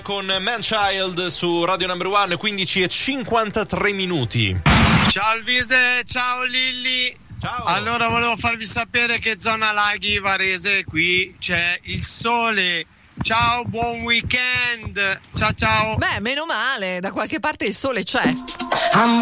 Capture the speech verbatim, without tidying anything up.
Con Manchild su Radio Number One, quindici e cinquantatré minuti. Ciao Alvise, ciao Lilli. Ciao. Allora volevo farvi sapere che zona Laghi Varese qui c'è il sole. Ciao, buon weekend. Ciao ciao. Beh, meno male, da qualche parte il sole c'è.